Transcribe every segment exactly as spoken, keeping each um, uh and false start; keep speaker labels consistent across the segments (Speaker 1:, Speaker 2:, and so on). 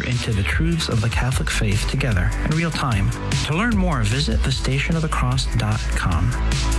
Speaker 1: into the truths of the Catholic faith together in real time. To learn more, visit the station of the cross dot com.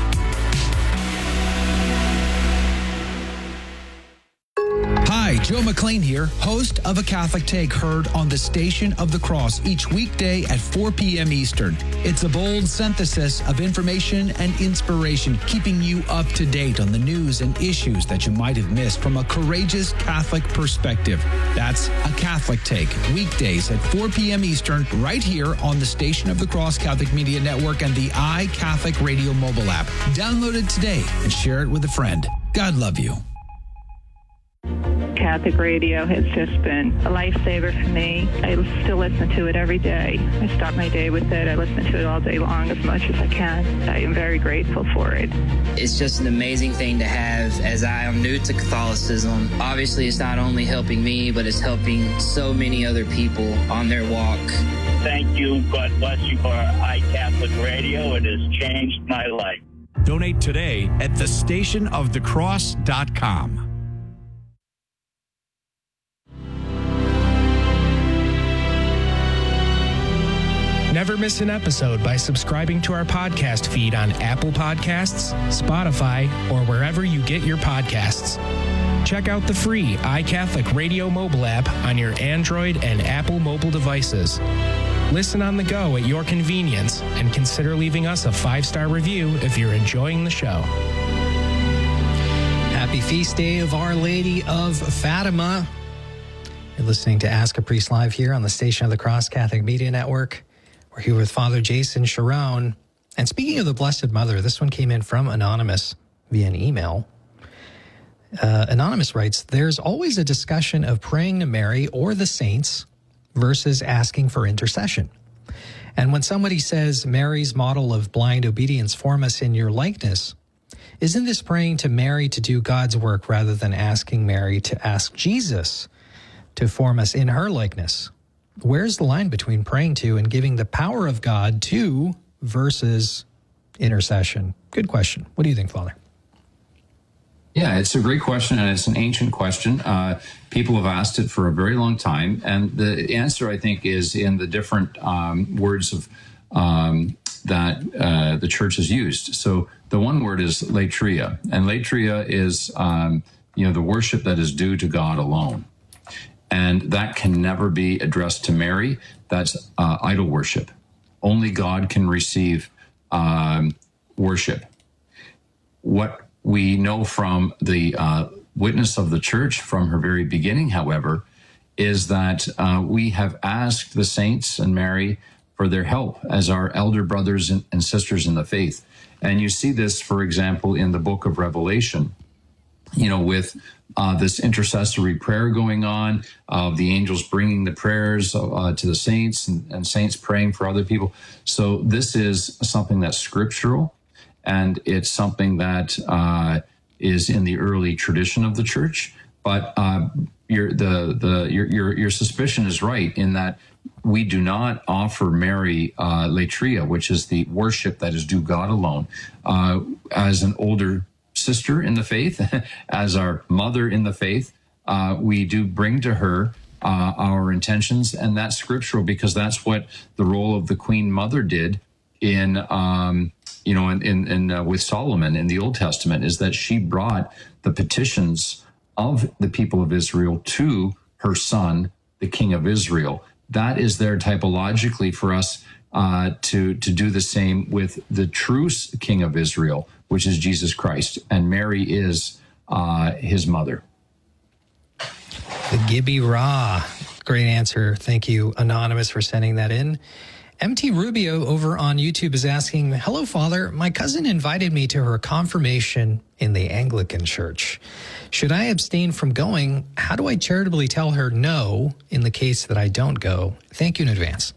Speaker 2: Hi, Joe McLean here, host of A Catholic Take, heard on the Station of the Cross each weekday at four p.m. Eastern. It's a bold synthesis of information and inspiration, keeping you up to date on the news and issues that you might have missed from a courageous Catholic perspective. That's A Catholic Take, weekdays at four p.m. Eastern, right here on the Station of the Cross Catholic Media Network and the iCatholic Radio mobile app. Download it today and share it with a friend. God love you.
Speaker 3: Catholic radio has just been a lifesaver for me. I still listen to it every day. I start my day with it. I listen to it all day long as much as I can. I am very grateful for it.
Speaker 4: It's just an amazing thing to have, as I am new to Catholicism. Obviously, it's not only helping me, but it's helping so many other people on their walk.
Speaker 5: Thank you. God bless you for iCatholic Radio. It has changed my life.
Speaker 6: Donate today at the station of the cross dot com.
Speaker 7: Never miss an episode by subscribing to our podcast feed on Apple Podcasts, Spotify, or wherever you get your podcasts. Check out the free iCatholic Radio mobile app on your Android and Apple mobile devices. Listen on the go at your convenience and consider leaving us a five-star review if you're enjoying the show.
Speaker 8: Happy Feast Day of Our Lady of Fatima. You're listening to Ask a Priest Live here on the Station of the Cross Catholic Media Network. We're here with Father Jason Sharon. And speaking of the Blessed Mother, this one came in from Anonymous via an email. Uh, Anonymous writes, there's always a discussion of praying to Mary or the saints versus asking for intercession. And when somebody says Mary's model of blind obedience, form us in your likeness, isn't this praying to Mary to do God's work rather than asking Mary to ask Jesus to form us in her likeness? Where's the line between praying to and giving the power of God to versus intercession? Good question. What do you think, Father?
Speaker 9: Yeah, it's a great question, and it's an ancient question. Uh, people have asked it for a very long time, and the answer, I think, is in the different um, words of um, that uh, the church has used. So the one word is latria, and latria is um, you know the worship that is due to God alone. And that can never be addressed to Mary. That's uh, idol worship. Only God can receive um, worship. What we know from the uh, witness of the church from her very beginning, however, is that uh, we have asked the saints and Mary for their help as our elder brothers and, and sisters in the faith. And you see this, for example, in the book of Revelation, you know, with uh, this intercessory prayer going on, of uh, the angels bringing the prayers uh, to the saints and, and saints praying for other people. So this is something that's scriptural, and it's something that uh, is in the early tradition of the church. But uh, your the the your, your your suspicion is right in that we do not offer Mary uh, latria, which is the worship that is due God alone, uh, as an older sister in the faith, as our mother in the faith. Uh, we do bring to her uh, our intentions, and that's scriptural because that's what the role of the Queen Mother did in, um, you know, in, in, in uh, with Solomon in the Old Testament, is that she brought the petitions of the people of Israel to her son, the King of Israel. That is there typologically for us uh, to to do the same with the true King of Israel, which is Jesus Christ, and Mary is uh, his mother.
Speaker 8: The Gibby Ra. Great answer. Thank you, Anonymous, for sending that in. M T Rubio over on YouTube is asking, hello, Father. My cousin invited me to her confirmation in the Anglican Church. Should I abstain from going? How do I charitably tell her no in the case that I don't go? Thank you in advance.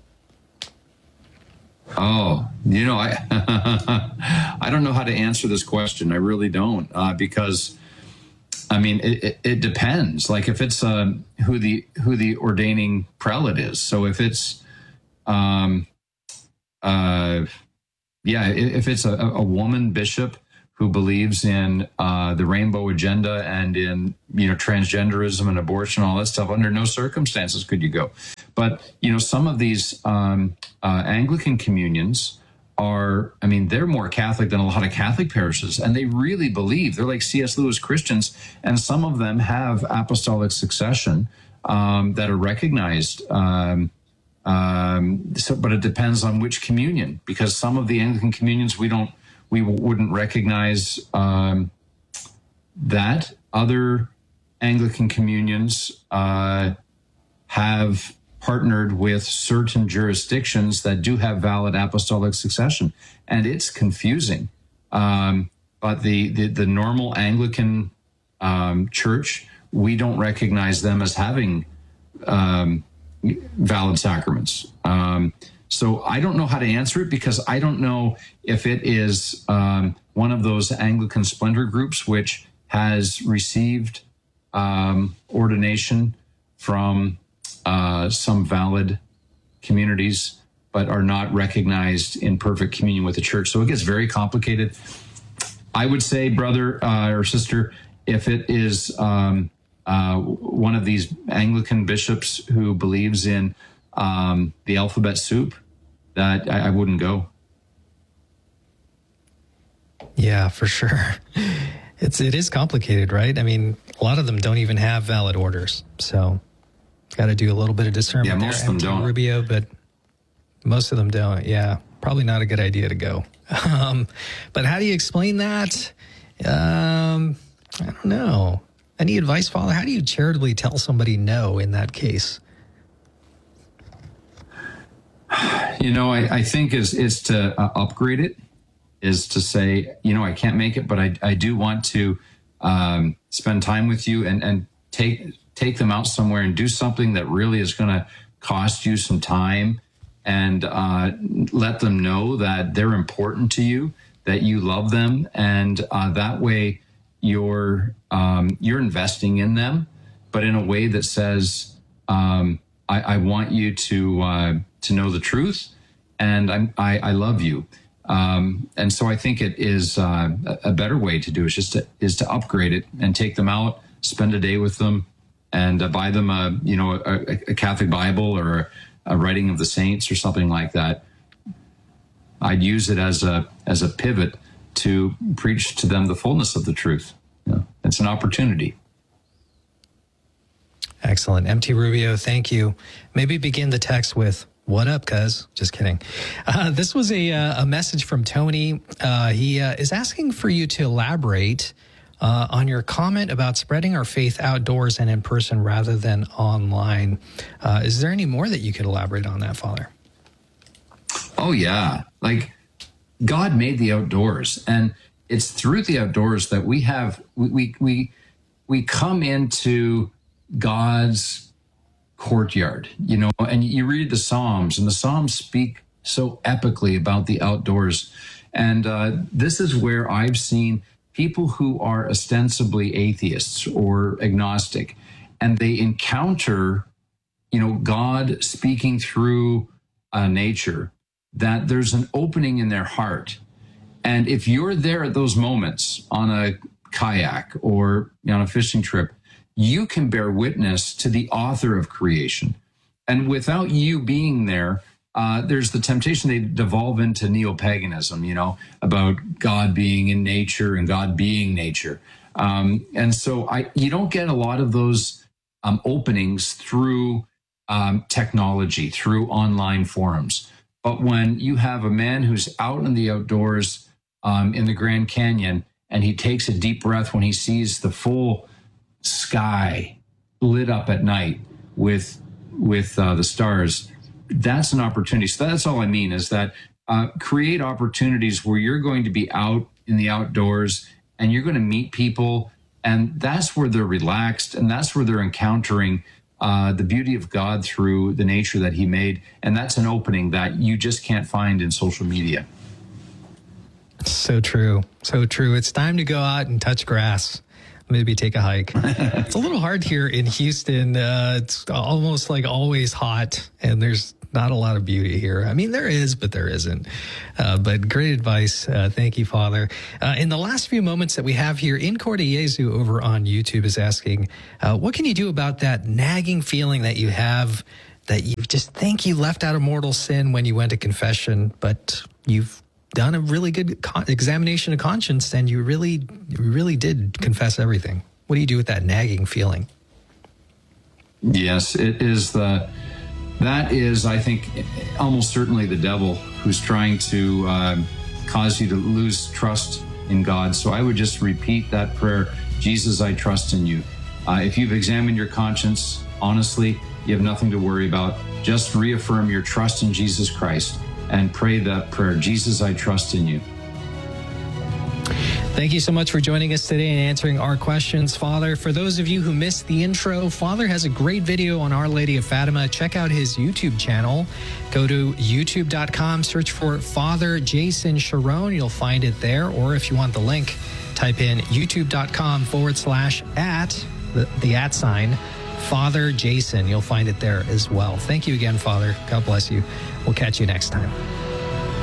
Speaker 9: Oh, you know, I I don't know how to answer this question. I really don't, uh, because, I mean, it, it, it depends. Like if it's uh, who the who the ordaining prelate is. So if it's, um, uh, yeah, if it's a, a woman bishop who believes in uh, the rainbow agenda and in, you know, transgenderism and abortion, all that stuff. Under no circumstances could you go. But, you know, some of these um, uh, Anglican communions are, I mean, they're more Catholic than a lot of Catholic parishes, and they really believe. They're like C S Lewis Christians, and some of them have apostolic succession um, that are recognized. Um, um, so, but it depends on which communion, because some of the Anglican communions we don't, we wouldn't recognize um, that. Other Anglican communions uh, have partnered with certain jurisdictions that do have valid apostolic succession, and it's confusing. Um, but the, the the normal Anglican um, church, we don't recognize them as having um, valid sacraments. Um, so I don't know how to answer it, because I don't know if it is um, one of those Anglican splinter groups which has received um, ordination from uh, some valid communities, but are not recognized in perfect communion with the church. So it gets very complicated. I would say, brother uh, or sister, if it is um, uh, one of these Anglican bishops who believes in um, the alphabet soup, that I, I wouldn't go.
Speaker 8: Yeah, for sure. It's it is complicated, right? I mean, a lot of them don't even have valid orders, so got to do a little bit of discernment.
Speaker 9: Yeah,
Speaker 8: there.
Speaker 9: most of them
Speaker 8: M T
Speaker 9: don't.
Speaker 8: Rubio, but most of them don't. Yeah, probably not a good idea to go. Um, but how do you explain that? Um, I don't know. Any advice, Father? How do you charitably tell somebody no in that case?
Speaker 9: You know, I, I think is is to uh, upgrade it, is to say, you know, I can't make it, but I, I do want to um, spend time with you and, and take take them out somewhere and do something that really is going to cost you some time, and uh, let them know that they're important to you, that you love them, and uh, that way you're um, you're investing in them, but in a way that says, um, I, I want you to uh, to know the truth, and I'm, I I love you. Um, and so I think it is uh, a better way to do it, is just to, is to upgrade it and take them out, spend a day with them, and uh, buy them a you know a, a Catholic Bible or a, a writing of the saints or something like that. I'd use it as a as a pivot to preach to them the fullness of the truth. You know, it's an opportunity.
Speaker 8: Excellent. M T Rubio, thank you. Maybe begin the text with, "What up, cuz?" Just kidding. Uh, this was a, uh, a message from Tony. Uh, he uh, is asking for you to elaborate uh, on your comment about spreading our faith outdoors and in person rather than online. Uh, is there any more that you could elaborate on that, Father?
Speaker 9: Oh, yeah. Like, God made the outdoors, and it's through the outdoors that we have, we, we, we, we come into God's courtyard, you know, and you read the Psalms, and the Psalms speak so epically about the outdoors. And uh, this is where I've seen people who are ostensibly atheists or agnostic, and they encounter, you know, God speaking through uh, nature, that there's an opening in their heart. And if you're there at those moments on a kayak or you know, on a fishing trip, you can bear witness to the author of creation. And without you being there, uh, there's the temptation they devolve into neo-paganism, you know, about God being in nature and God being nature. Um, and so I, you don't get a lot of those um, openings through um, technology, through online forums. But when you have a man who's out in the outdoors um, in the Grand Canyon, and he takes a deep breath when he sees the full sky lit up at night with with uh, the stars, that's an opportunity. So that's all I mean, is that uh, create opportunities where you're going to be out in the outdoors and you're going to meet people, and that's where they're relaxed, and that's where they're encountering uh, the beauty of God through the nature that he made. And that's an opening that you just can't find in social media.
Speaker 8: So true. So true. It's time to go out and touch grass. Maybe take a hike. It's a little hard here in Houston. Uh, it's almost like always hot, and there's not a lot of beauty here. I mean, there is, but there isn't. Uh, but great advice. Uh, thank you, Father. Uh, in the last few moments that we have here, Incordia Jesu over on YouTube is asking, uh, what can you do about that nagging feeling that you have that you just think you left out a mortal sin when you went to confession, but you've done a really good con- examination of conscience and you really, you really did confess everything? What do you do with that nagging feeling?
Speaker 9: Yes, it is the, that is, I think, almost certainly the devil who's trying to uh, cause you to lose trust in God. So I would just repeat that prayer, Jesus, I trust in you. Uh, if you've examined your conscience, honestly, you have nothing to worry about. Just reaffirm your trust in Jesus Christ and pray that prayer, Jesus, I trust in you.
Speaker 8: Thank you so much for joining us today and answering our questions, Father. For those of you who missed the intro, Father has a great video on Our Lady of Fatima. Check out his YouTube channel. Go to youtube dot com, search for Father Jason Cherone. You'll find it there. Or if you want the link, type in youtube dot com forward slash at, the, the at sign, Father Jason. You'll find it there as well. Thank you again, Father. God bless you. We'll catch you next time.